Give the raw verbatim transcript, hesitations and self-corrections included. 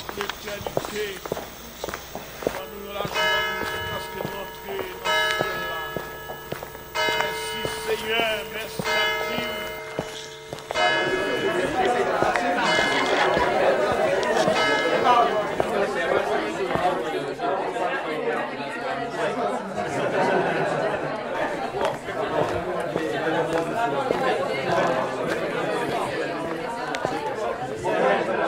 l'éternité. Donne-nous la joie parce que notre dans ce ciel-là. Merci Seigneur, merci.